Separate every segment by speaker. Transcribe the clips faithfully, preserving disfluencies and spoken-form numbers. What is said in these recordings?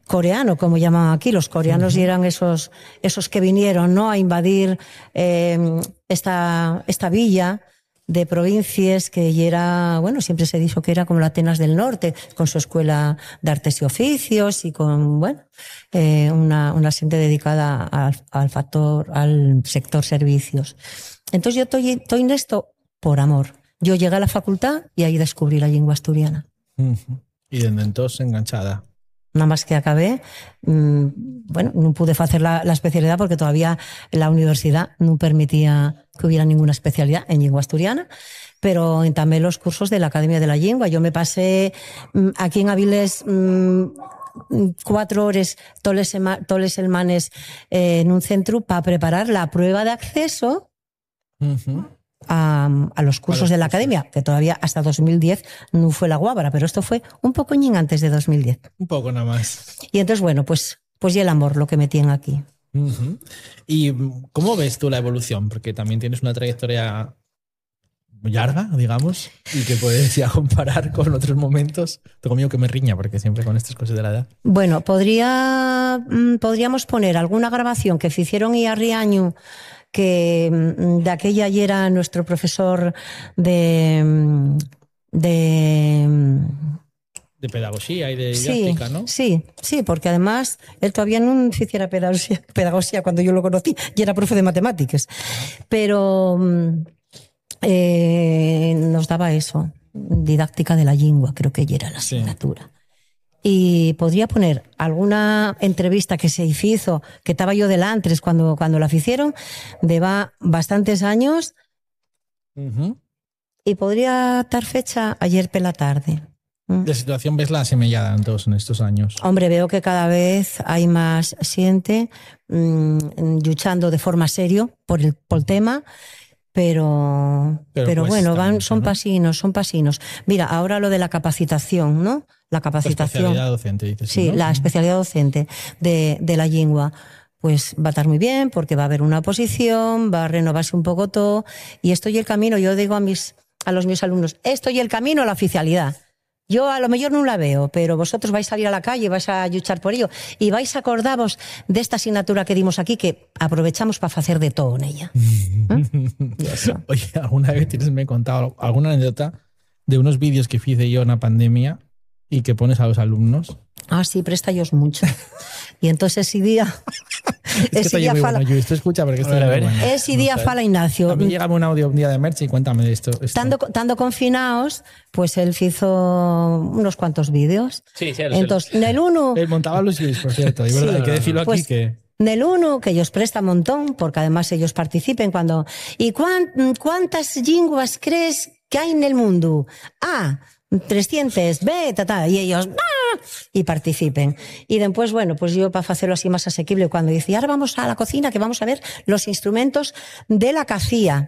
Speaker 1: coreano, como llaman aquí. Los coreanos uh-huh. eran esos, esos que vinieron, ¿no?, a invadir eh, esta, esta villa de provincias que era, bueno, siempre se dijo que era como la Atenas del Norte, con su escuela de artes y oficios y con, bueno, eh, una, una gente dedicada al, al factor, al sector servicios. Entonces yo estoy, estoy en esto por amor. Yo llegué a la facultad y ahí descubrí la lengua asturiana.
Speaker 2: Uh-huh. Y desde entonces enganchada.
Speaker 1: Nada más que acabé, mmm, bueno, no pude hacer la, la especialidad porque todavía la universidad no permitía que hubiera ninguna especialidad en lengua asturiana, pero también los cursos de la Academia de la Lengua. Yo me pasé mmm, aquí en Avilés mmm, cuatro horas todos los semanas eh, en un centro para preparar la prueba de acceso uh-huh. A, a los cursos a los de la cursos. Academia, que todavía hasta dos mil diez no fue la guábara, pero esto fue un pocoñín antes de dos mil diez.
Speaker 2: Un poco nada más.
Speaker 1: Y entonces, bueno, pues, pues y el amor lo que me tiene aquí.
Speaker 2: Uh-huh. ¿Y cómo ves tú la evolución? Porque también tienes una trayectoria larga, digamos, y que puedes ya comparar con otros momentos. Tengo miedo que me riña, porque siempre con estas cosas de la edad.
Speaker 1: Bueno, podría, podríamos poner alguna grabación que hicieron y a Riaño, que de aquella y era nuestro profesor de de
Speaker 2: de pedagogía y de didáctica,
Speaker 1: sí,
Speaker 2: ¿no?
Speaker 1: Sí, sí, porque además él todavía no hiciera pedagogía, pedagogía cuando yo lo conocí y era profe de matemáticas, pero eh, nos daba eso, didáctica de la lengua, creo que ya era la asignatura. Sí. Y podría poner alguna entrevista que se hizo, que estaba yo delante cuando, cuando la hicieron, de va bastantes años, uh-huh. y podría estar fecha ayer por la tarde.
Speaker 2: ¿La situación ves la asemellada en todos en estos años?
Speaker 1: Hombre, veo que cada vez hay más gente mmm, luchando de forma serio por el, por el tema, pero, pero, pero bueno, van, mucho, son ¿no? pasinos, son pasinos. Mira, ahora lo de la capacitación, ¿no? La capacitación.
Speaker 2: La especialidad docente, dices.
Speaker 1: Sí,
Speaker 2: ¿no?
Speaker 1: La especialidad docente de, de la lengua. Pues va a estar muy bien porque va a haber una oposición, va a renovarse un poco todo. Y esto y el camino, yo digo a mis a los mis alumnos, esto y el camino a la oficialidad. Yo a lo mejor no la veo, pero vosotros vais a salir a la calle, vais a luchar por ello y vais a acordaros de esta asignatura que dimos aquí, que aprovechamos para hacer de todo en ella. ¿Eh?
Speaker 2: Oye, ¿alguna vez tienes me contado alguna anécdota de unos vídeos que hice yo en la pandemia y que pones a los alumnos?
Speaker 1: Ah, sí, presta ellos mucho. Y entonces ese día...
Speaker 2: Es ese día fala... Bueno, yo esto escucha porque esto
Speaker 1: a
Speaker 2: ver,
Speaker 1: a ver. Ese día no fala Ignacio.
Speaker 2: A mí llegaba un audio un día de Merche y cuéntame de esto.
Speaker 1: Estando, estando confinados, pues él hizo unos cuantos vídeos.
Speaker 2: Sí, sí.
Speaker 1: Entonces, en el uno...
Speaker 2: Él montaba los vídeos, por cierto. Y verdad, sí, hay que decirlo
Speaker 1: pues,
Speaker 2: aquí que...
Speaker 1: En el uno, que ellos prestan un montón, porque además ellos participen cuando... ¿Y cuán, cuántas lenguas crees que hay en el mundo? Ah, trescientas, B, ta, ta, y ellos... ¡ah! Y participen. Y después, bueno, pues yo para hacerlo así más asequible, cuando dice, ahora vamos a la cocina, que vamos a ver los instrumentos de la cacía.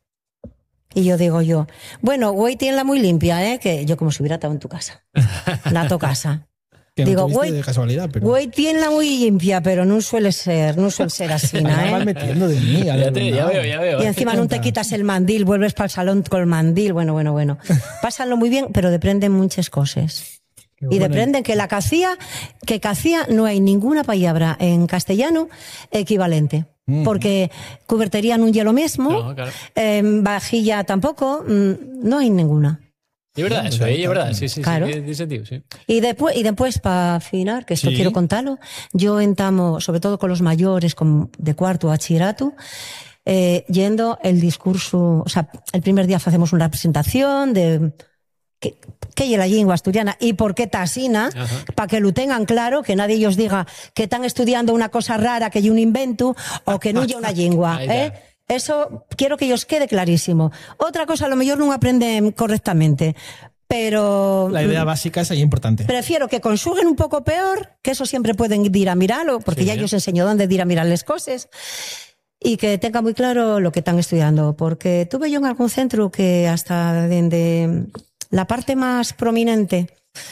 Speaker 1: Y yo digo yo, bueno, güey, tienla muy limpia, ¿eh? Que yo como si hubiera estado en tu casa. La tu casa.
Speaker 2: Que no
Speaker 1: digo, güey,
Speaker 2: de casualidad, pero...
Speaker 1: güey, tienla muy limpia, pero no suele ser, no suele ser así, ¿no? ¿eh?
Speaker 2: Vas metiendo de mí,
Speaker 3: ya, te, ya veo, ya veo.
Speaker 1: Y encima no te quitas el mandil, vuelves para el salón con el mandil, bueno, bueno, bueno. Pásanlo muy bien, pero dependen muchas cosas. Qué y bueno. Dependen que la cacía, que cacía no hay ninguna palabra en castellano equivalente. Mm. Porque cubertería no es lo mismo, no, claro. eh, vajilla tampoco, no hay ninguna.
Speaker 3: Es verdad, eso ahí es verdad, sí, sí,
Speaker 1: claro.
Speaker 3: sí, tiene sentido, sí.
Speaker 1: Y después, y después para afinar, que esto sí. Quiero contarlo, yo entamo, sobre todo con los mayores, con, de cuarto a bachillerato, eh, yendo el discurso, o sea, el primer día hacemos una presentación de qué, qué es la lengua asturiana y por qué tasina, para que lo tengan claro, que nadie ellos diga que están estudiando una cosa rara, que hay un invento, o que no hay una lengua, ¿eh? Eso quiero que ellos quede clarísimo. Otra cosa, a lo mejor no aprenden correctamente, pero...
Speaker 2: La idea básica es ahí importante.
Speaker 1: Prefiero que consuguen un poco peor, que eso siempre pueden ir a mirarlo, porque sí, ya yo os enseño dónde ir a mirar las cosas, y que tengan muy claro lo que están estudiando. Porque tuve yo en algún centro que hasta desde la parte más prominente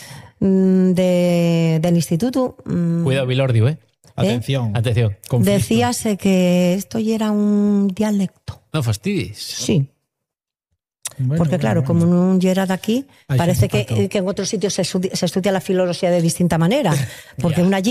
Speaker 1: de, del instituto...
Speaker 3: Cuidado, Vilordio, ¿eh?
Speaker 2: Atención.
Speaker 3: ¿Eh? Atención.
Speaker 2: Conflicto.
Speaker 1: Decíase que esto ya era un dialecto.
Speaker 3: No fastidies.
Speaker 1: Sí.
Speaker 2: Bueno,
Speaker 1: porque claro,
Speaker 2: bueno, bueno.
Speaker 1: como no era de aquí,
Speaker 2: Hay
Speaker 1: parece que, que en otros sitios se estudia, se estudia la filología de distinta manera. Porque una